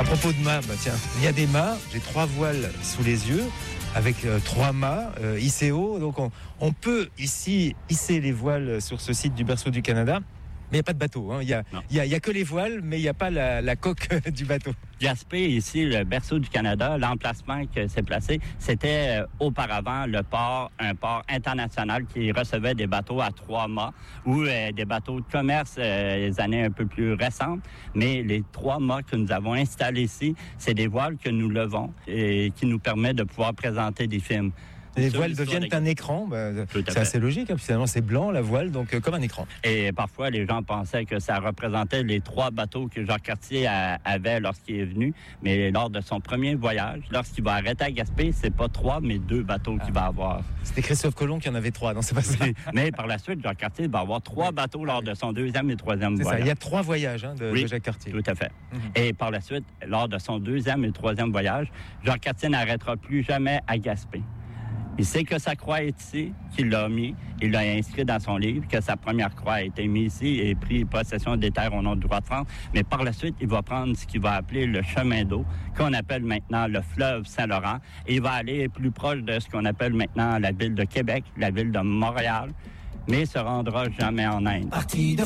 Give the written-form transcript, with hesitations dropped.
propos de mâts, tiens, il y a des mâts, j'ai 3 voiles sous les yeux, avec 3 mâts hissés haut. Donc on peut ici hisser les voiles sur ce site du berceau du Canada. Mais il n'y a pas de bateau. Il y a que les voiles, mais il n'y a pas la coque du bateau. Gaspé, ici, le berceau du Canada, l'emplacement que c'est placé, c'était auparavant un port international qui recevait des bateaux à 3 mâts ou des bateaux de commerce les années un peu plus récentes. Mais les 3 mâts que nous avons installés ici, c'est des voiles que nous levons et qui nous permettent de pouvoir présenter des films. Les voiles deviennent un écran, c'est assez logique, finalement c'est blanc la voile, donc comme un écran. Et parfois les gens pensaient que ça représentait les 3 bateaux que Jacques Cartier avait lorsqu'il est venu, mais lors de son premier voyage, lorsqu'il va arrêter à Gaspé, c'est pas 3 mais 2 bateaux qu'il va avoir. C'était Christophe Colomb qui en avait 3, non c'est pas ça. Mais par la suite, Jacques Cartier va avoir 3 bateaux lors de son 2e et 3e voyage. Ça, il y a 3 voyages de Jacques Cartier. Tout à fait. Et par la suite, lors de son 2e et 3e voyage, Jacques Cartier n'arrêtera plus jamais à Gaspé. Il sait que sa croix est ici, qu'il l'a mis, il l'a inscrit dans son livre, que sa première croix a été mise ici et pris possession des terres au nom du roi de France. Mais par la suite, il va prendre ce qu'il va appeler le chemin d'eau, qu'on appelle maintenant le fleuve Saint-Laurent, et il va aller plus proche de ce qu'on appelle maintenant la ville de Québec, la ville de Montréal, mais il se rendra jamais en Inde. Parti de